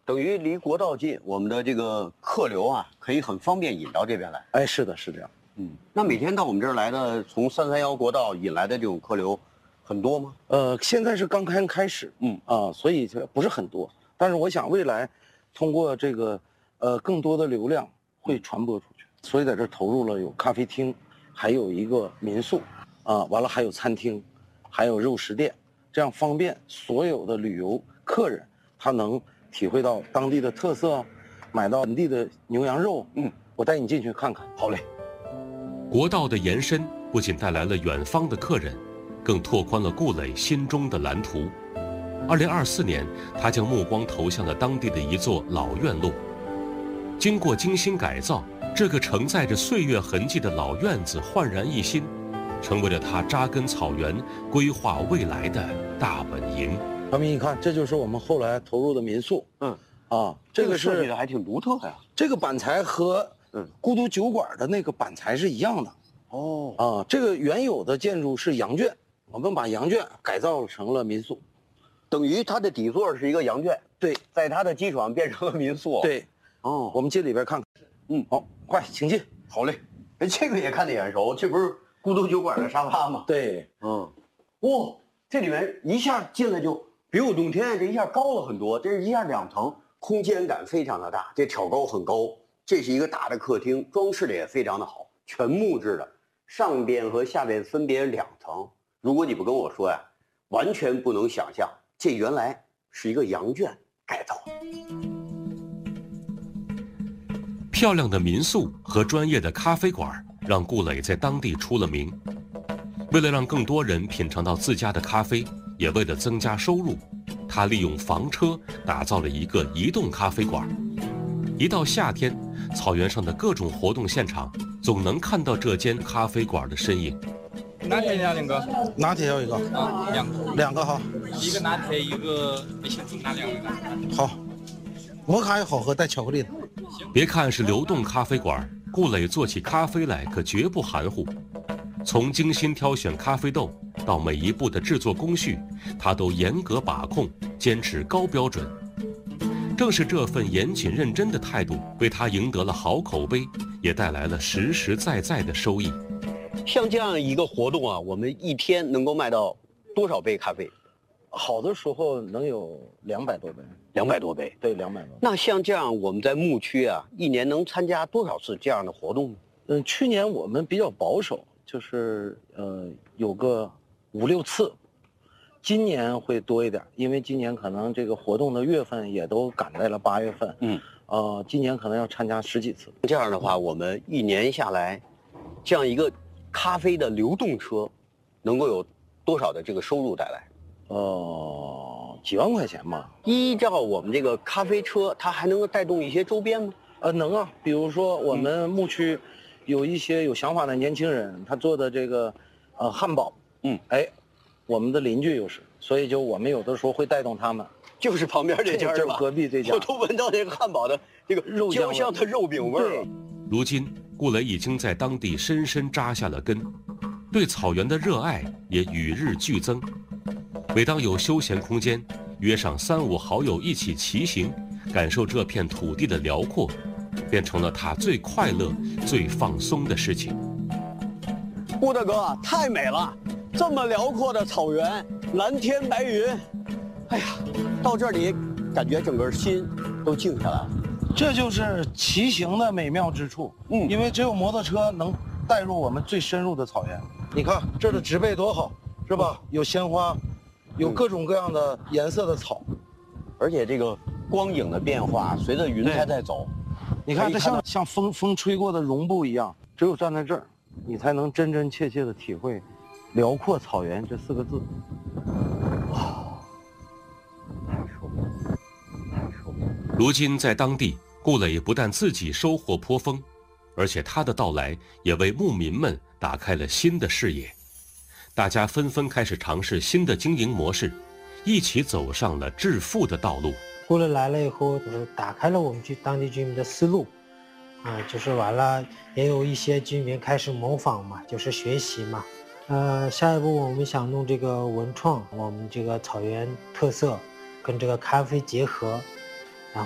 等于离国道近，我们的这个客流啊，可以很方便引到这边来。 哎，是的，是这样。 那每天到我们这儿来的，从331国道引来的这种客流，很多吗？ 现在是刚开始，所以不是很多。但是我想未来，通过这个，更多的流量会传播出去。所以在这投入了有咖啡厅，还有一个民宿，完了还有餐厅，还有肉食店，这样方便所有的旅游客人，他能体会到当地的特色，买到本地的牛羊肉。我带你进去看看。 好嘞。 国道的延伸不仅带来了远方的客人，更拓宽了顾磊心中的蓝图。2024年，他将目光投向了当地的一座老院落。经过精心改造，这个承载着岁月痕迹的老院子焕然一新，成为了他扎根草原、规划未来的大本营。 小米，你看，这就是我们后来投入的民宿。这个设计的还挺独特的呀。 这个板材和孤独酒馆的那个板材是一样的。这个原有的建筑是羊圈，我们把羊圈改造成了民宿， 等于它的底座是一个羊圈。 对， 在它的基础上变成了民宿。 对。我们进里边看看。好，快，请进。 好嘞。哎，这个也看得眼熟，这不是孤独酒馆的沙发吗？ 对。 哇，这里面一下进来就比我冬天这一下高了很多，这是一下2层，空间感非常的大，这挑高很高。这是一个大的客厅，装饰的也非常的好，全木质的，上边和下边分别2层。如果你不跟我说呀，完全不能想象，这原来是一个羊圈改造。 漂亮的民宿和专业的咖啡馆让顾磊在当地出了名。为了让更多人品尝到自家的咖啡，也为了增加收入，他利用房车打造了一个移动咖啡馆。一到夏天，草原上的各种活动现场总能看到这间咖啡馆的身影。 拿铁要2个， 拿铁要1个，2个好， 一个拿铁，一个美式拿2个。 好，摩卡也好喝，带巧克力的。 别看是流动咖啡馆，顾磊做起咖啡来可绝不含糊。从精心挑选咖啡豆到每一步的制作工序，他都严格把控，坚持高标准。正是这份严谨认真的态度，为他赢得了好口碑，也带来了实实在在的收益。 像这样一个活动啊，我们一天能够卖到多少杯咖啡？ 好的时候能有200多杯。 200多杯？ 对，200多。 那像这样我们在牧区啊，一年能参加多少次这样的活动呢？ 去年我们比较保守，就是有个5、6次。今年会多一点，因为今年可能这个活动的月份也都赶在了8月份。今年可能要参加10几次。 这样的话，我们一年下来，这样一个咖啡的流动车，能够有多少的这个收入带来？ 几万块钱吧。 依照我们这个咖啡车，它还能够带动一些周边吗？ 能啊，比如说我们牧区有一些有想法的年轻人，他做的这个汉堡，我们的邻居又是，所以就我们有的时候会带动他们。 就是旁边这家是吧？ 隔壁这家， 我都闻到这个汉堡的这个焦香的肉饼味儿了。 如今，顾磊已经在当地深深扎下了根，对草原的热爱也与日俱增。每当有休闲空间，约上3、5好友一起骑行，感受这片土地的辽阔，变成了他最快乐、最放松的事情。 顾大哥，太美了！这么辽阔的草原，蓝天白云，哎呀，到这里感觉整个心都静下来了。 这就是骑行的美妙之处。因为只有摩托车能带入我们最深入的草原。你看这儿的植被多好，是吧？有鲜花，有各种各样的颜色的草， 而且这个光影的变化随着云彩在走。 你看这像风吹过的绒布一样，只有站在这儿，你才能真真切切的体会辽阔草原这4个字。 哇，太舒服了，太舒服了。 如今在当地，顾磊不但自己收获颇丰，而且他的到来也为牧民们打开了新的视野。大家纷纷开始尝试新的经营模式，一起走上了致富的道路。 顾磊来了以后，就是打开了我们当地居民的思路，就是完了，也有一些居民开始模仿嘛，就是学习嘛。下一步我们想弄这个文创，我们这个草原特色跟这个咖啡结合，